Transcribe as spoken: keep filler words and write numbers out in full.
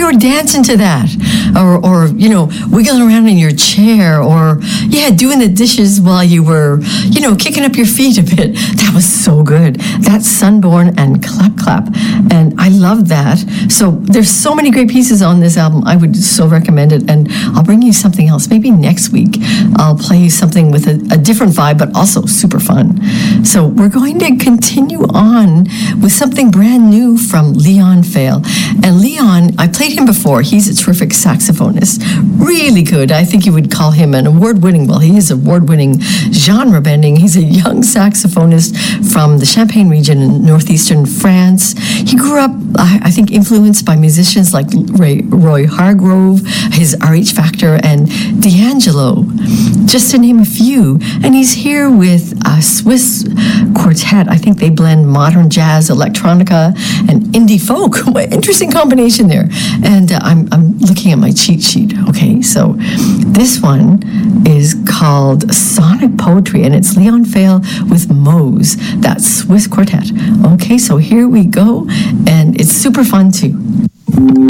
maybe we're dancing to that, or, or, you know, wiggling around in your chair, or, yeah, doing the dishes while you were, you know, kicking up your feet a bit. That was so good. That's Sunborn and Clap Clap, and I love that. So there's so many great pieces on this album. I would so recommend it, and I'll bring you something else. Maybe next week I'll play you something with a, a different vibe, but also super fun. So we're going to continue on with something brand new from Leon Fail. And Leon, I played him before. He's a terrific saxophonist. Really good. I think you would call him an award-winning, well, he is award-winning, genre-bending. He's a young saxophonist from the Champagne region in northeastern France. He grew up, I, I think, influenced by musicians like Ray, Roy Hargrove, his R H Factor, and D'Angelo, just to name a few. And he's here with a Swiss quartet. I think they blend modern jazz, electronica, and indie folk. What interesting combination there. And uh, I'm, I'm looking at my cheat sheet. Okay, so this one is called Sonic Poetry, and it's Leon Fail with Mose, that Swiss quartet. Okay, so here we go, and it's super fun too.